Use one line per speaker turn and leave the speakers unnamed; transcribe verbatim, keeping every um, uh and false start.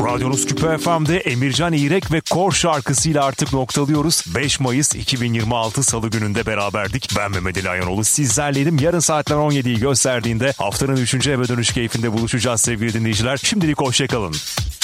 Radyonuz Küpe F M'de Emircan İrek ve Kor şarkısıyla artık noktalıyoruz. beş Mayıs iki bin yirmi altı Salı gününde beraberdik. Ben Mehmet Ali Ayanoğlu sizlerleydim. Yarın saatler on yediyi gösterdiğinde haftanın üçüncü eve dönüş keyfinde buluşacağız sevgili dinleyiciler. Şimdilik hoşçakalın.